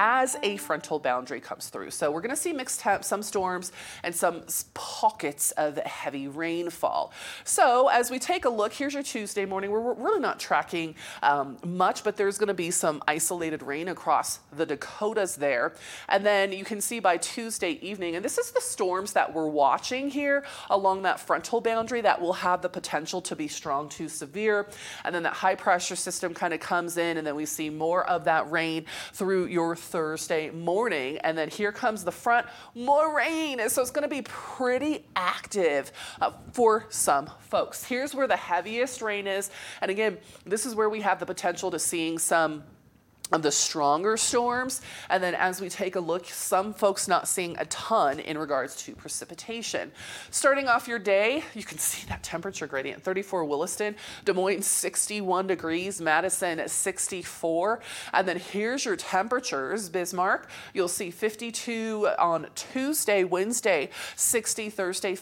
as a frontal boundary comes through. So we're going to see mixed temps, some storms, and some pockets of heavy rainfall. So as we take a look, here's your Tuesday morning. We're really not tracking much, but there's going to be some isolated rain across the Dakotas there. And then you can see by Tuesday evening, and this is the storms that we're watching here along that frontal boundary that will have the potential to be strong to severe. And then that high pressure system kind of comes in, and then we see more of that rain through your Thursday morning. And then here comes the front, more rain. And so it's going to be pretty active for some folks. Here's where the heaviest rain is. And again, this is where we have the potential to seeing some of the stronger storms. And then as we take a look, some folks not seeing a ton in regards to precipitation. Starting off your day, you can see that temperature gradient. 34 Williston, Des Moines 61 degrees, Madison 64. And then here's your temperatures. Bismarck, you'll see 52 on Tuesday, Wednesday 60, Thursday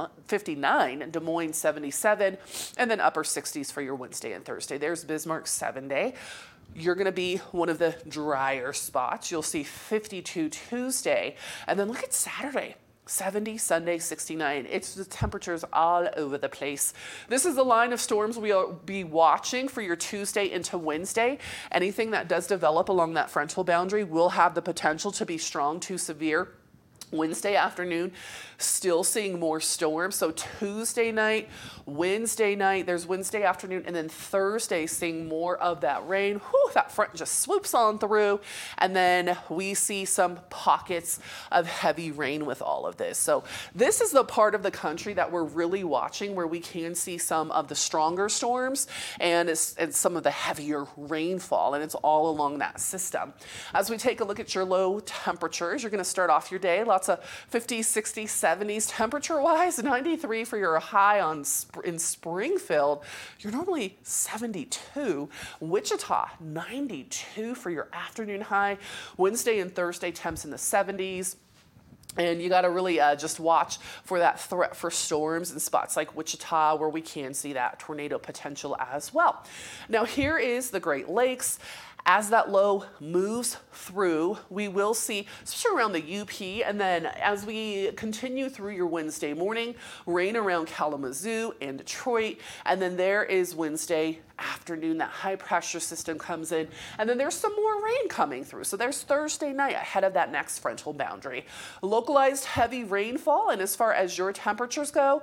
59, Des Moines 77, and then upper 60s for your Wednesday and Thursday. There's Bismarck's 7-day. You're going to be one of the drier spots. You'll see 52 Tuesday. And then look at Saturday. 70, Sunday 69. It's the temperatures all over the place. This is the line of storms we'll be watching for your Tuesday into Wednesday. Anything that does develop along that frontal boundary will have the potential to be strong to severe. Wednesday afternoon, still seeing more storms. So Tuesday night, Wednesday night, there's Wednesday afternoon, and then Thursday seeing more of that rain. Whew, that front just swoops on through. And then we see some pockets of heavy rain with all of this. So this is the part of the country that we're really watching where we can see some of the stronger storms and some of the heavier rainfall. And it's all along that system. As we take a look at your low temperatures, you're going to start off your day. Lots of 50s, 60s, 70s temperature-wise. 93 for your high in Springfield. You're normally 72. Wichita, 92 for your afternoon high. Wednesday and Thursday temps in the 70s. And you got to really just watch for that threat for storms in spots like Wichita where we can see that tornado potential as well. Now here is the Great Lakes. As that low moves through, we will see, especially around the UP, and then as we continue through your Wednesday morning, rain around Kalamazoo and Detroit, and then there is Wednesday afternoon, that high pressure system comes in, and then there's some more rain coming through. So there's Thursday night ahead of that next frontal boundary. Localized heavy rainfall, and as far as your temperatures go,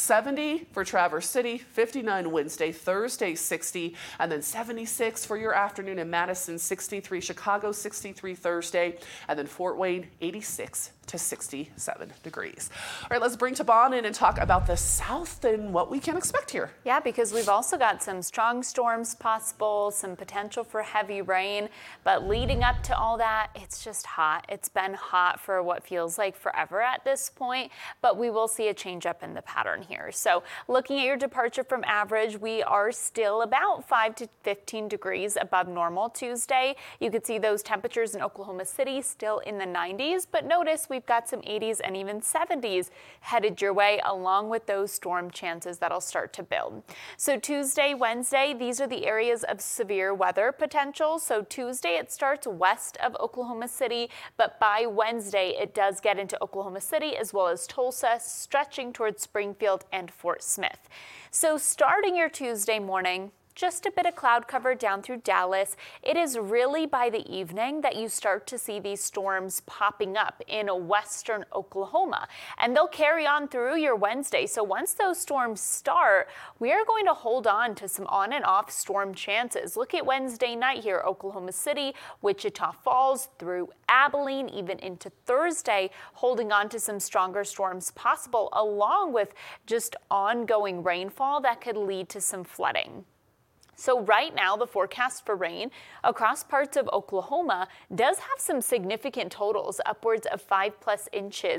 70 for Traverse City, 59 Wednesday, Thursday 60, and then 76 for your afternoon in Madison, 63, Chicago 63 Thursday, and then Fort Wayne 86 to 67 degrees. All right, let's bring Tabon in and talk about the south and what we can expect here. Yeah, because we've also got some strong storms possible, some potential for heavy rain, but leading up to all that, it's just hot. It's been hot for what feels like forever at this point, but we will see a change up in the pattern here. So looking at your departure from average, we are still about 5 to 15 degrees above normal Tuesday. You could see those temperatures in Oklahoma City still in the 90s, but notice we've got some 80s and even 70s headed your way, along with those storm chances that'll start to build. So Tuesday, Wednesday, these are the areas of severe weather potential. So Tuesday, it starts west of Oklahoma City, but by Wednesday, it does get into Oklahoma City as well as Tulsa, stretching towards Springfield and Fort Smith. So starting your Tuesday morning, just a bit of cloud cover down through Dallas. It is really by the evening that you start to see these storms popping up in western Oklahoma, and they'll carry on through your Wednesday. So once those storms start, we are going to hold on to some on and off storm chances. Look at Wednesday night here, Oklahoma City, Wichita Falls through Abilene, even into Thursday, holding on to some stronger storms possible, along with just ongoing rainfall that could lead to some flooding. So right now, the forecast for rain across parts of Oklahoma does have some significant totals, upwards of 5+ inches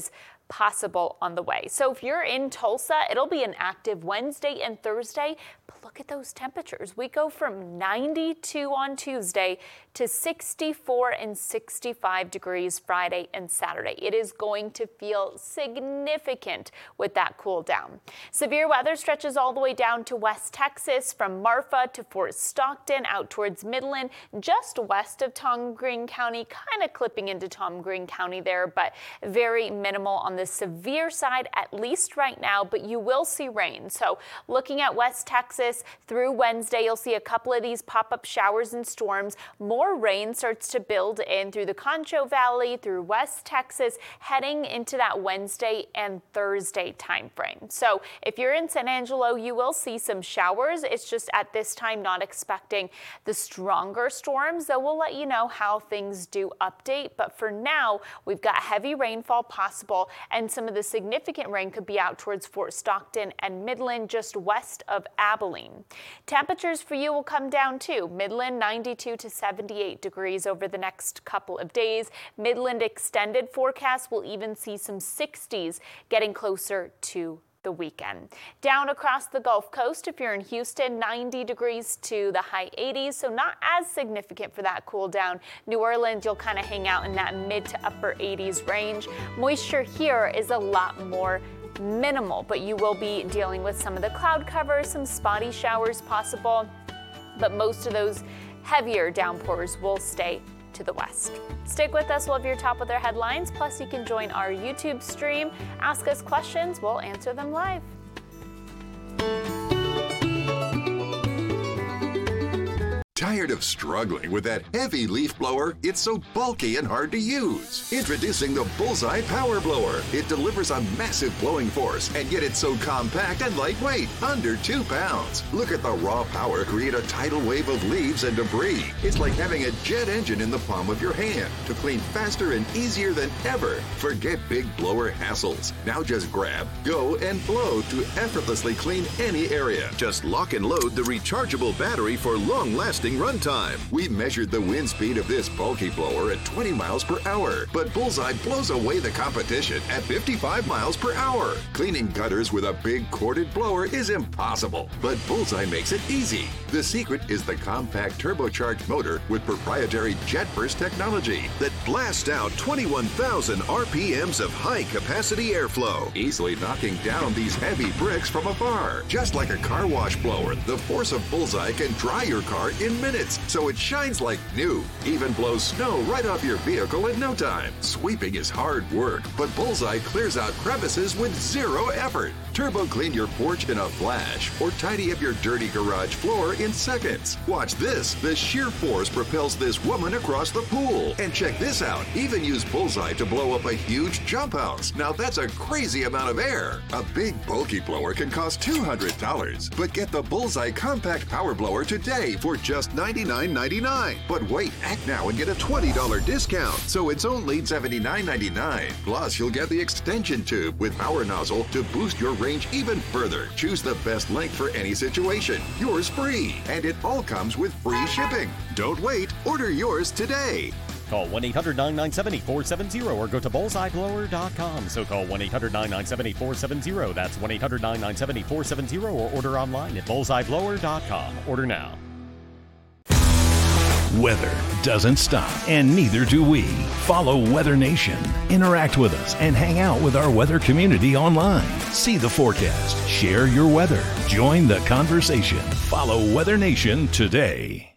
possible on the way. So if you're in Tulsa, it'll be an active Wednesday and Thursday, but look at those temperatures. We go from 92 on Tuesday to 64 and 65 degrees Friday and Saturday. It is going to feel significant with that cool down. Severe weather stretches all the way down to West Texas, from Marfa to Fort Stockton, out towards Midland, just west of Tom Green County, kind of clipping into Tom Green County there, but very minimal on the severe side, at least right now, but you will see rain. So looking at West Texas through Wednesday, you'll see a couple of these pop-up showers and storms. More rain starts to build in through the Concho Valley, through West Texas, heading into that Wednesday and Thursday time frame. So if you're in San Angelo, you will see some showers. It's just at this time not expecting the stronger storms, though we'll let you know how things do update. But for now, we've got heavy rainfall possible, and some of the significant rain could be out towards Fort Stockton and Midland, just west of Abilene. Temperatures for you will come down too. Midland 92 to 78 degrees over the next couple of days. Midland extended forecast will even see some 60s getting closer to the weekend. Down across the Gulf Coast, if you're in Houston, 90 degrees to the high 80s, so not as significant for that cool down. New Orleans, you'll kind of hang out in that mid to upper 80s range. Moisture here is a lot more minimal, but you will be dealing with some of the cloud cover, some spotty showers possible, but most of those heavier downpours will stay to the west. Stick with us. We'll have your top weather headlines. Plus, you can join our YouTube stream. Ask us questions. We'll answer them live. Tired of struggling with that heavy leaf blower? It's so bulky and hard to use. Introducing the Bullseye Power Blower. It delivers a massive blowing force, and yet it's so compact and lightweight, under 2 pounds. Look at the raw power create a tidal wave of leaves and debris. It's like having a jet engine in the palm of your hand to clean faster and easier than ever. Forget big blower hassles. Now just grab, go, and blow to effortlessly clean any area. Just lock and load the rechargeable battery for long-lasting runtime. We measured the wind speed of this bulky blower at 20 miles per hour, but Bullseye blows away the competition at 55 miles per hour. Cleaning gutters with a big corded blower is impossible, but Bullseye makes it easy. The secret is the compact turbocharged motor with proprietary jet burst technology that blasts out 21,000 RPMs of high-capacity airflow, easily knocking down these heavy bricks from afar. Just like a car wash blower, the force of Bullseye can dry your car in minutes, so it shines like new. Even blows snow right off your vehicle in no time. Sweeping is hard work, but Bullseye clears out crevices with zero effort. Turbo clean your porch in a flash, or tidy up your dirty garage floor in seconds. Watch this. The sheer force propels this woman across the pool. And check this out. Even use Bullseye to blow up a huge jump house. Now that's a crazy amount of air. A big bulky blower can cost $200, but get the Bullseye Compact Power Blower today for just $99.99. But wait, act now and get a $20 discount, so it's only $79.99. Plus, you'll get the extension tube with power nozzle to boost your range even further. Choose the best length for any situation. Yours free, and it all comes with free shipping. Don't wait. Order yours today. Call 1-800-997-8470 or go to bullseyeblower.com. So call 1-800-997-8470. That's 1-800-997-8470 or order online at bullseyeblower.com. Order now. Weather doesn't stop, and neither do we. Follow Weather Nation. Interact with us and hang out with our weather community online. See the forecast. Share your weather. Join the conversation. Follow Weather Nation today.